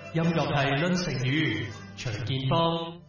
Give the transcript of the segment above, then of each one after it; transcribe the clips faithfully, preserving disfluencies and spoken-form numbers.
音樂係論成語，徐建邦。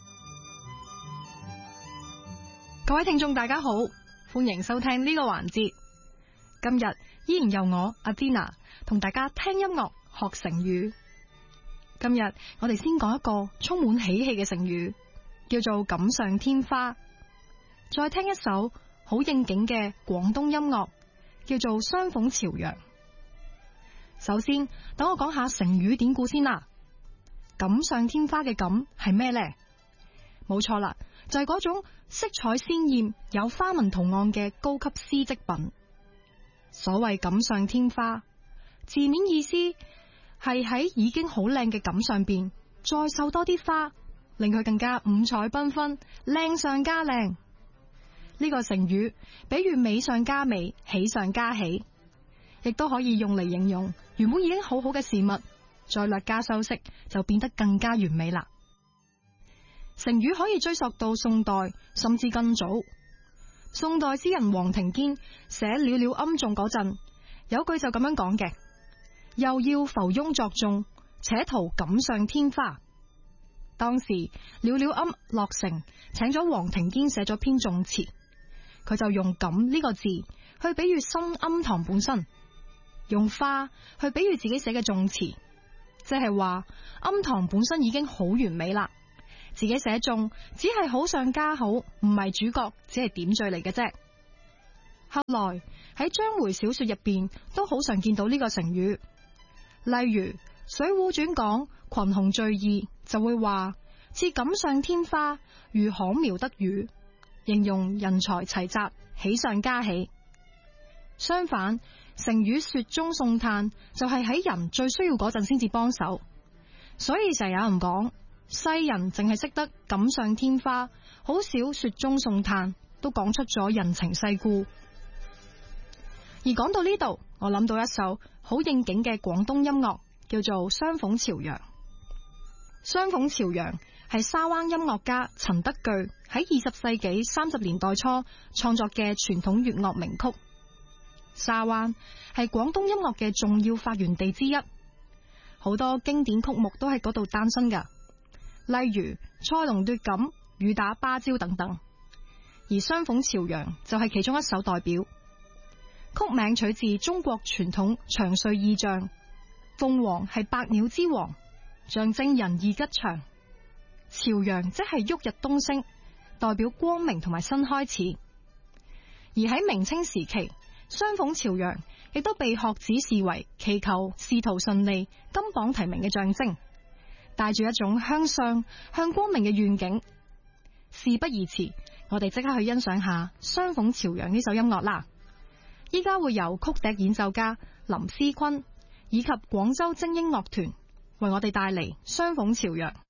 各位聽眾大家好，歡迎收聽呢個環節。今日依然由我阿 Dina 同大家聽音樂學成語。今日我哋先講一個充滿喜氣嘅成語，叫做錦上添花。再聽一首好應景嘅廣東音樂，叫做相逢朝陽。首先，等我講下成語典故先啦。錦上添花嘅錦係咩呢？冇錯啦，就係嗰種色彩鮮艷、有花紋圖案嘅高級絲織品。所謂錦上添花，字面意思係喺已經好靚嘅錦上邊再繡多啲花，令佢更加五彩繽紛，靚上加靚。呢個成語比喻美上加美，喜上加喜，亦都可以用嚟形容原本已經好好嘅事物，再略加修飾就變得更加完美啦。成語可以追溯到宋代，甚至更早。宋代詩人黃庭堅寫《寥寥庵頌》嗰陣，有句就咁樣講嘅：又要浮庸作頌，且圖錦上添花。當時寥寥庵落成，請咗黃庭堅寫咗篇頌詞，佢就用錦呢個字去比喻新庵堂本身，用花去比喻自己寫嘅頌詞，即係話庵堂本身已經好完美啦，自己寫頌只係好上加好，唔係主角，只係點綴嚟嘅啫。後來喺章回小說入邊都好常見到呢個成語，例如《水滸傳》講群雄聚義，就會話似錦上添花，如禾苗得雨，形容人才齊集，喜上加喜。相反，成語雪中送炭就係喺人最需要嗰陣先至幫手，所以就有人講世人淨係識得錦上添花，好少雪中送炭，都講出咗人情世故。而講到呢度，我諗到一首好應景嘅廣東音樂，叫做《相逢朝陽》。《相逢朝陽》係沙灣音樂家陳德巨喺二十世紀三十年代初創作嘅傳統粵樂名曲。沙灣係廣東音樂嘅重要發源地之一，好多經典曲目都喺嗰度誕生噶，例如《賽龍奪錦》、《雨打芭蕉》等等。而《相逢朝陽》就係其中一首代表。曲名取自中國傳統祥瑞意象，鳳凰係百鳥之王，象徵仁義吉祥。朝陽即係旭日東升，代表光明同埋新開始。而喺明清時期，相逢朝陽亦都被學子視為祈求仕途順利、金榜題名嘅象徵，帶住一種向上向光明嘅願景。事不宜遲，我哋即刻去欣賞下《相逢朝陽》呢首音樂啦！依家會由曲笛演奏家林思坤以及廣州精英樂團為我哋帶嚟《相逢朝陽》。